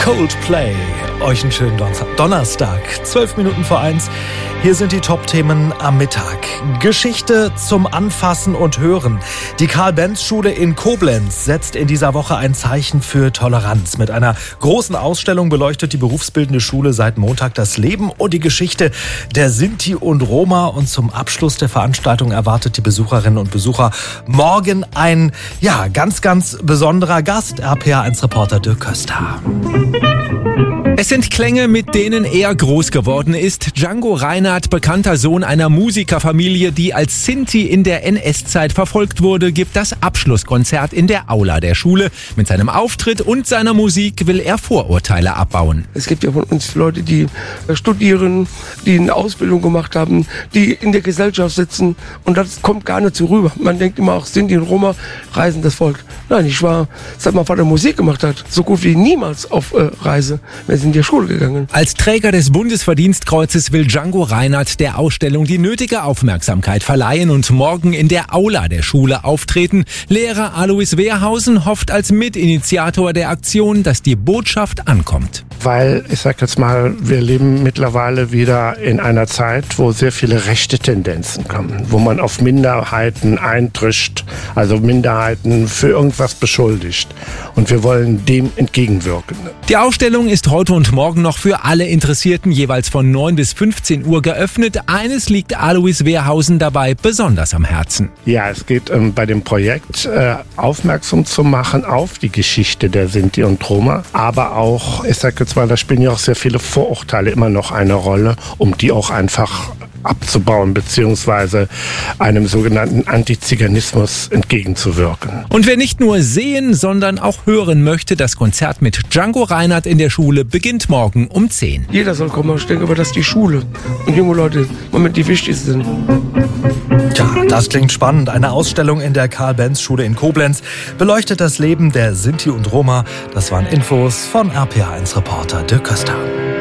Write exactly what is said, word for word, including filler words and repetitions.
Coldplay. Euch einen schönen Donnerstag, zwölf Minuten vor eins. Hier sind die Top-Themen am Mittag. Geschichte zum Anfassen und Hören. Die Karl-Benz-Schule in Koblenz setzt in dieser Woche ein Zeichen für Toleranz. Mit einer großen Ausstellung beleuchtet die berufsbildende Schule seit Montag das Leben und die Geschichte der Sinti und Roma. Und zum Abschluss der Veranstaltung erwartet die Besucherinnen und Besucher morgen ein, ja, ganz, ganz besonderer Gast. R P A eins Reporter Dirk Köster. Es sind Klänge, mit denen er groß geworden ist. Django Reinhardt, bekannter Sohn einer Musikerfamilie, die als Sinti in der N S-Zeit verfolgt wurde, gibt das Abschlusskonzert in der Aula der Schule. Mit seinem Auftritt und seiner Musik will er Vorurteile abbauen. Es gibt ja von uns Leute, die studieren, die eine Ausbildung gemacht haben, die in der Gesellschaft sitzen und das kommt gar nicht so rüber. Man denkt immer auch, Sinti und Roma reisen das Volk. Nein, ich war, seit mein Vater Musik gemacht hat, so gut wie niemals auf äh, Reise. Wir sind in die Schule gegangen. Als Träger des Bundesverdienstkreuzes will Django Reinhardt der Ausstellung die nötige Aufmerksamkeit verleihen und morgen in der Aula der Schule auftreten. Lehrer Alois Wehrhausen hofft als Mitinitiator der Aktion, dass die Botschaft ankommt. Weil, ich sag jetzt mal, wir leben mittlerweile wieder in einer Zeit, wo sehr viele rechte Tendenzen kommen, wo man auf Minderheiten eindrischt, also Minderheiten für irgendwas beschuldigt. Und wir wollen dem entgegenwirken. Die Ausstellung ist heute und morgen noch für alle Interessierten jeweils von neun bis fünfzehn Uhr geöffnet. Eines liegt Alois Wehrhausen dabei besonders am Herzen. Ja, es geht ähm, bei dem Projekt äh, aufmerksam zu machen auf die Geschichte der Sinti und Roma, aber auch, ich sag jetzt mal, da spielen ja auch sehr viele Vorurteile immer noch eine Rolle, um die auch einfach abzubauen beziehungsweise einem sogenannten Antiziganismus entgegenzuwirken. Und wer nicht nur sehen, sondern auch hören möchte, das Konzert mit Django Reinhardt in der Schule beginnt morgen um zehn. Jeder soll kommen, ich denke aber, dass die Schule und junge Leute im Moment die wichtigsten sind. Tja, das klingt spannend. Eine Ausstellung in der Karl-Benz-Schule in Koblenz beleuchtet das Leben der Sinti und Roma. Das waren Infos von R P A eins Reporter Dirk Köster.